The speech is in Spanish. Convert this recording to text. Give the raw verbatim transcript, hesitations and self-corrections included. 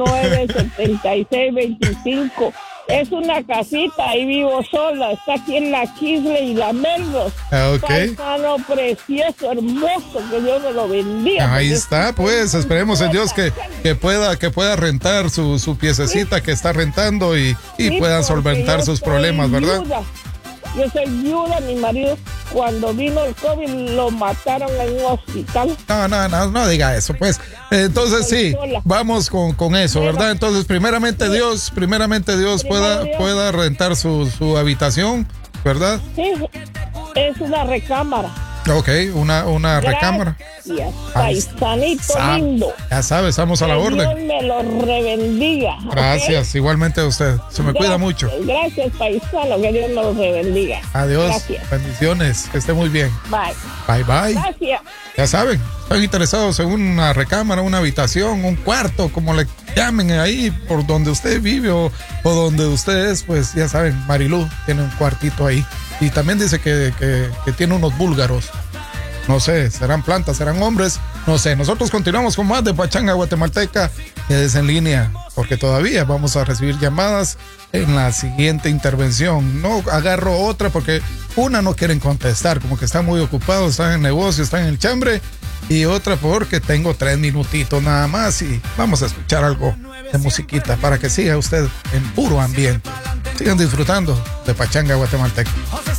nueve setenta y seis veinticinco. Es una casita, ahí vivo sola, está aquí en la Kisle y la Melrose. Ah, ok. Paisano precioso, hermoso, que Dios me lo bendiga. Ahí está, pues, esperemos en Dios que, que pueda que pueda rentar su, su piececita sí. que está rentando y, y sí, puedan solventar sus problemas, ¿verdad? Viuda. Yo soy viuda, mi marido, cuando vino el COVID, lo mataron en un hospital. No, no, no, no diga eso, pues. Entonces sí, vamos con, con eso, ¿verdad? Entonces, primeramente Dios, primeramente Dios pueda, pueda rentar su, su habitación, ¿verdad? Sí, es una recámara. Ok, una, una Gracias, recámara. Paisanito Sa- lindo. Ya sabes, estamos a la Que orden. Dios me lo rebendiga. Gracias, ¿okay? Igualmente a usted. Se me Gracias, cuida mucho. Gracias, paisano, que Dios me lo rebendiga. Adiós. Gracias. Bendiciones. Que esté muy bien. Bye. Bye, bye. Gracias. Ya saben, están interesados en una recámara, una habitación, un cuarto, como le llamen ahí, por donde usted vive o, o donde usted es, pues ya saben, Marilú tiene un cuartito ahí. Y también dice que, que, que tiene unos búlgaros. No sé, serán plantas, serán hombres, no sé. Nosotros continuamos con más de Pachanga Guatemalteca. Quédese en línea, porque todavía vamos a recibir llamadas en la siguiente intervención. No agarro otra porque una no quieren contestar, como que están muy ocupados, están en negocio, están en el chambre. Y otra porque tengo tres minutitos nada más y vamos a escuchar algo de musiquita para que siga usted en puro ambiente. Sigan disfrutando de Pachanga Guatemalteca.